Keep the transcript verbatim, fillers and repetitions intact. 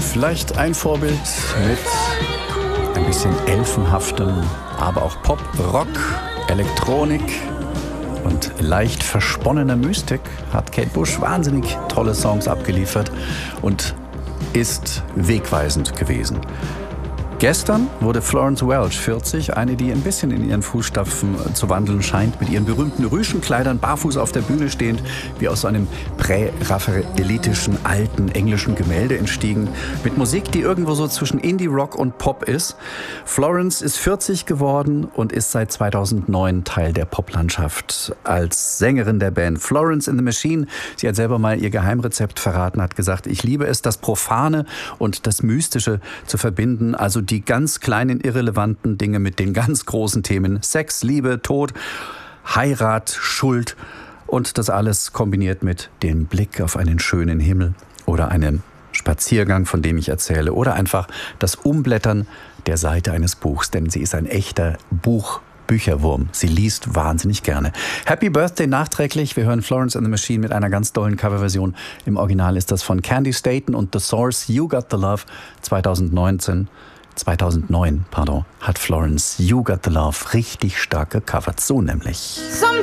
Vielleicht ein Vorbild mit ein bisschen elfenhaftem, aber auch Pop, Rock, Elektronik und leicht versponnener Mystik hat Kate Bush wahnsinnig tolle Songs abgeliefert und ist wegweisend gewesen. Gestern wurde Florence Welch vierzig, eine, die ein bisschen in ihren Fußstapfen zu wandeln scheint, mit ihren berühmten Rüschenkleidern, barfuß auf der Bühne stehend, wie aus so einem prä-raphaelitischen, alten, englischen Gemälde entstiegen, mit Musik, die irgendwo so zwischen Indie-Rock und Pop ist. Florence ist vierzig geworden und ist seit zweitausendneun Teil der Poplandschaft als Sängerin der Band Florence and the Machine. Sie hat selber mal ihr Geheimrezept verraten, hat gesagt, ich liebe es, das Profane und das Mystische zu verbinden, also die ganz kleinen, irrelevanten Dinge mit den ganz großen Themen Sex, Liebe, Tod, Heirat, Schuld und das alles kombiniert mit dem Blick auf einen schönen Himmel oder einen Spaziergang, von dem ich erzähle, oder einfach das Umblättern der Seite eines Buchs, denn sie ist ein echter Buchbücherwurm. Sie liest wahnsinnig gerne. Happy Birthday nachträglich. Wir hören Florence and the Machine mit einer ganz tollen Coverversion. Im Original ist das von Candy Staton und The Source, You Got the Love, zweitausendneunzehn. zweitausendneun, pardon, hat Florence You Got the Love richtig stark gecovert. So nämlich.